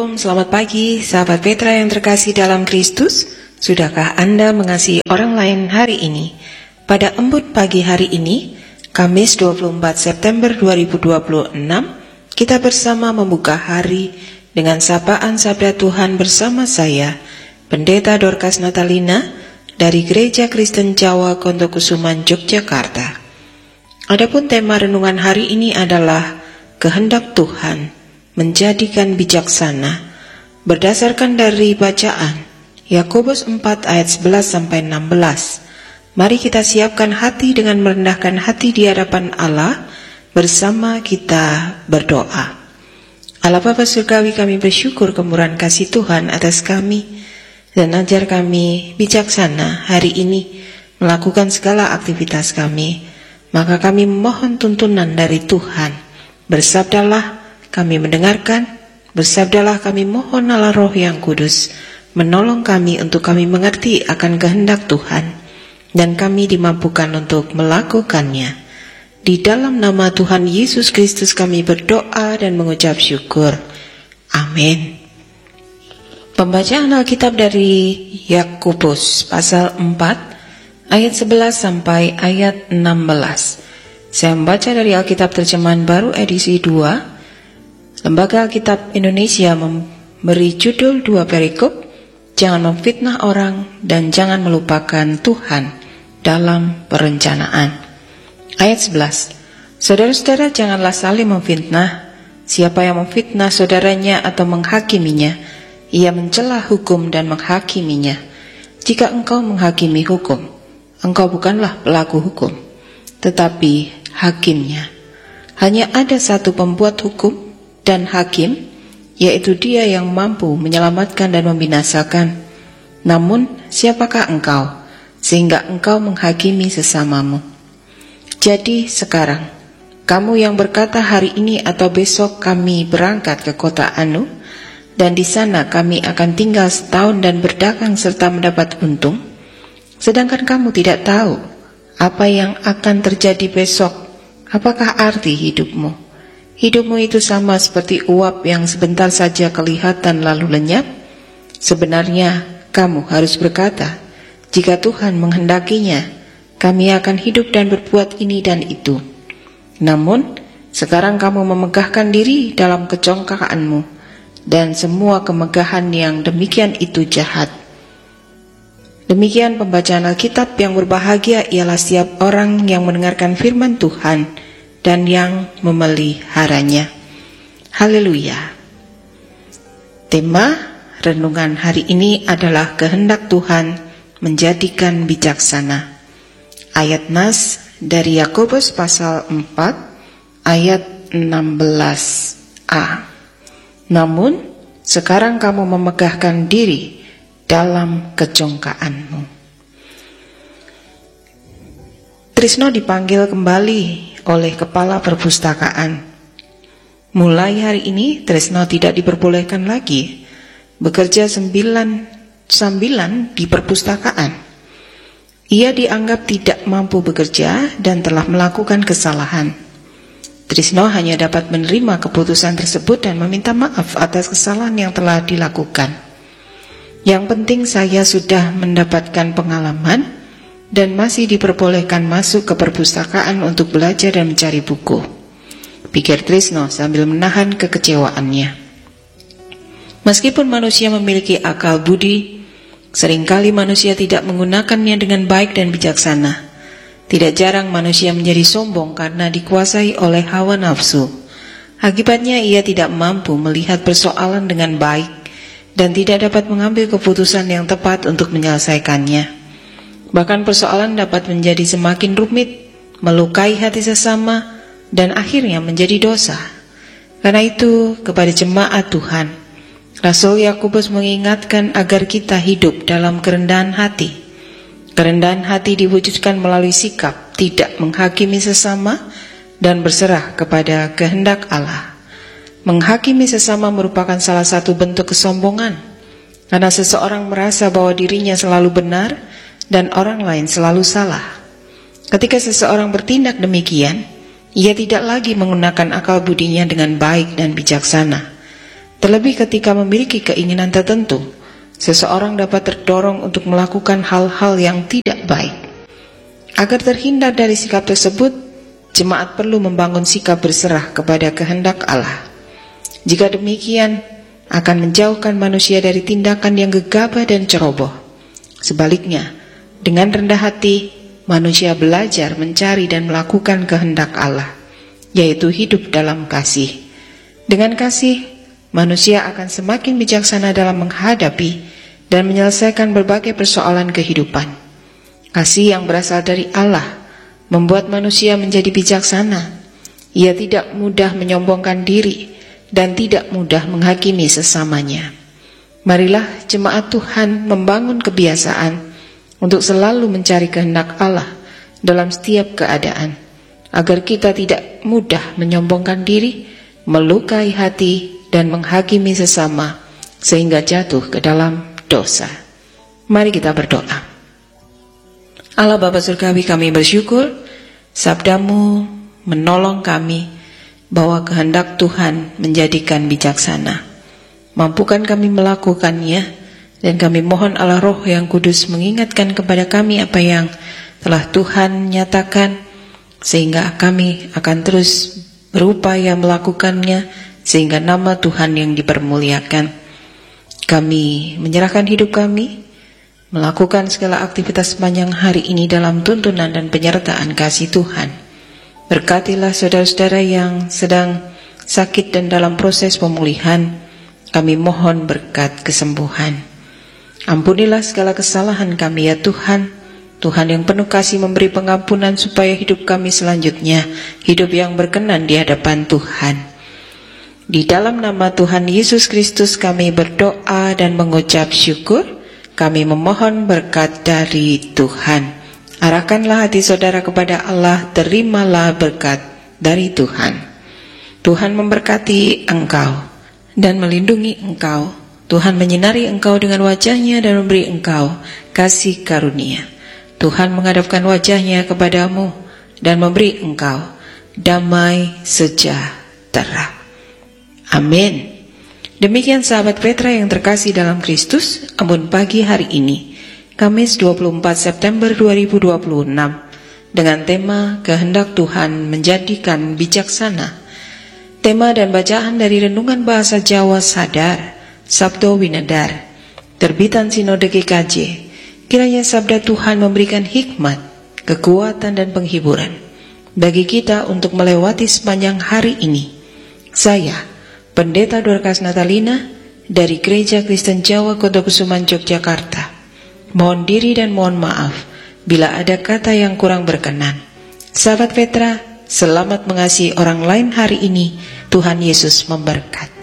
Selamat pagi, sahabat Petra yang terkasih dalam Kristus. Sudahkah Anda mengasihi orang lain hari ini? Pada embun pagi hari ini, Kamis 24 September 2026, kita bersama membuka hari dengan sapaan sabda Tuhan bersama saya, Pendeta Dorcas Natalina, dari Gereja Kristen Jawa Kontokusuman, Yogyakarta. Adapun tema renungan hari ini adalah kehendak Tuhan menjadikan bijaksana, berdasarkan dari bacaan Yakobus 4 ayat 11-16. Mari kita siapkan hati dengan merendahkan hati di hadapan Allah. Bersama kita berdoa. Allah Bapa Surgawi, kami bersyukur kemurahan kasih Tuhan atas kami, dan ajar kami bijaksana hari ini melakukan segala aktivitas kami. Maka kami mohon tuntunan dari Tuhan. Bersabdalah, kami mendengarkan. Bersabdalah, kami mohon Allah Roh yang Kudus menolong kami untuk kami mengerti akan kehendak Tuhan, dan kami dimampukan untuk melakukannya. Di dalam nama Tuhan Yesus Kristus kami berdoa dan mengucap syukur. Amin. Pembacaan Alkitab dari Yakobus pasal 4 ayat 11 sampai ayat 16. Saya membaca dari Alkitab Terjemahan Baru edisi 2. Lembaga Alkitab Indonesia memberi judul 2 perikop, jangan memfitnah orang dan jangan melupakan Tuhan dalam perencanaan. Ayat 11. Saudara-saudara, janganlah saling memfitnah. Siapa yang memfitnah saudaranya atau menghakiminya, ia mencela hukum dan menghakiminya. Jika engkau menghakimi hukum, engkau bukanlah pelaku hukum, tetapi hakimnya. Hanya ada satu pembuat hukum dan hakim, yaitu Dia yang mampu menyelamatkan dan membinasakan. Namun siapakah engkau, sehingga engkau menghakimi sesamamu? Jadi sekarang, kamu yang berkata hari ini atau besok kami berangkat ke kota Anu, dan di sana kami akan tinggal setahun dan berdagang serta mendapat untung, sedangkan kamu tidak tahu apa yang akan terjadi besok. Apakah arti hidupmu? Hidupmu itu sama seperti uap yang sebentar saja kelihatan lalu lenyap. Sebenarnya kamu harus berkata, jika Tuhan menghendakinya, kami akan hidup dan berbuat ini dan itu. Namun sekarang kamu memegahkan diri dalam kecongkakanmu, dan semua kemegahan yang demikian itu jahat. Demikian pembacaan Alkitab. Yang berbahagia ialah setiap orang yang mendengarkan firman Tuhan dan yang memeliharanya. Haleluya. Tema renungan hari ini adalah kehendak Tuhan menjadikan bijaksana. Ayat nas dari Yakobus pasal 4 ayat 16a. Namun sekarang kamu memegahkan diri dalam kecongkaanmu. Trisno dipanggil kembali oleh kepala perpustakaan. Mulai hari ini Trisno tidak diperbolehkan lagi bekerja sambilan di perpustakaan. Ia dianggap tidak mampu bekerja dan telah melakukan kesalahan. Trisno hanya dapat menerima keputusan tersebut dan meminta maaf atas kesalahan yang telah dilakukan. Yang penting saya sudah mendapatkan pengalaman dan masih diperbolehkan masuk ke perpustakaan untuk belajar dan mencari buku, pikir Trisno sambil menahan kekecewaannya. Meskipun manusia memiliki akal budi, seringkali manusia tidak menggunakannya dengan baik dan bijaksana. Tidak jarang manusia menjadi sombong karena dikuasai oleh hawa nafsu. Akibatnya ia tidak mampu melihat persoalan dengan baik dan tidak dapat mengambil keputusan yang tepat untuk menyelesaikannya. Bahkan persoalan dapat menjadi semakin rumit, melukai hati sesama, dan akhirnya menjadi dosa. Karena itu, kepada jemaat Tuhan, Rasul Yakobus mengingatkan agar kita hidup dalam kerendahan hati. Kerendahan hati diwujudkan melalui sikap tidak menghakimi sesama dan berserah kepada kehendak Allah. Menghakimi sesama merupakan salah satu bentuk kesombongan, karena seseorang merasa bahwa dirinya selalu benar dan orang lain selalu salah. Ketika seseorang bertindak demikian, ia tidak lagi menggunakan akal budinya dengan baik dan bijaksana. Terlebih ketika memiliki keinginan tertentu, seseorang dapat terdorong untuk melakukan hal-hal yang tidak baik. Agar terhindar dari sikap tersebut, jemaat perlu membangun sikap berserah kepada kehendak Allah. Jika demikian, akan menjauhkan manusia dari tindakan yang gegabah dan ceroboh. Sebaliknya, dengan rendah hati, manusia belajar mencari dan melakukan kehendak Allah, yaitu hidup dalam kasih. Dengan kasih, manusia akan semakin bijaksana dalam menghadapi dan menyelesaikan berbagai persoalan kehidupan. Kasih yang berasal dari Allah membuat manusia menjadi bijaksana. Ia tidak mudah menyombongkan diri dan tidak mudah menghakimi sesamanya. Marilah jemaat Tuhan membangun kebiasaan untuk selalu mencari kehendak Allah dalam setiap keadaan, agar kita tidak mudah menyombongkan diri, melukai hati, dan menghakimi sesama sehingga jatuh ke dalam dosa. Mari kita berdoa. Allah Bapa Surgawi, kami bersyukur sabdamu menolong kami bahwa kehendak Tuhan menjadikan bijaksana. Mampukan kami melakukannya, dan kami mohon Allah Roh yang Kudus mengingatkan kepada kami apa yang telah Tuhan nyatakan, sehingga kami akan terus berupaya melakukannya, sehingga nama Tuhan yang dipermuliakan. Kami menyerahkan hidup kami, melakukan segala aktivitas sepanjang hari ini dalam tuntunan dan penyertaan kasih Tuhan. Berkatilah saudara-saudara yang sedang sakit dan dalam proses pemulihan. Kami mohon berkat kesembuhan. Ampunilah segala kesalahan kami ya Tuhan. Tuhan yang penuh kasih memberi pengampunan supaya hidup kami selanjutnya hidup yang berkenan di hadapan Tuhan. Di dalam nama Tuhan Yesus Kristus kami berdoa dan mengucap syukur. Kami memohon berkat dari Tuhan. Arahkanlah hati saudara kepada Allah, terimalah berkat dari Tuhan. Tuhan memberkati engkau dan melindungi engkau. Tuhan menyinari engkau dengan wajahnya dan memberi engkau kasih karunia. Tuhan menghadapkan wajahnya kepadamu dan memberi engkau damai sejahtera. Amin. Demikian sahabat Petra yang terkasih dalam Kristus, Ambon pagi hari ini, Kamis 24 September 2026, dengan tema Kehendak Tuhan Menjadikan Bijaksana. Tema dan bacaan dari Renungan Bahasa Jawa Sadar, Sabdo Winedar, terbitan Sinode GKJ. Kiranya sabda Tuhan memberikan hikmat, kekuatan dan penghiburan bagi kita untuk melewati sepanjang hari ini. Saya, Pendeta Dorcas Natalina dari Gereja Kristen Jawa Kota Kusuman, Yogyakarta, mohon diri dan mohon maaf bila ada kata yang kurang berkenan. Sahabat Petra, selamat mengasihi orang lain hari ini. Tuhan Yesus memberkati.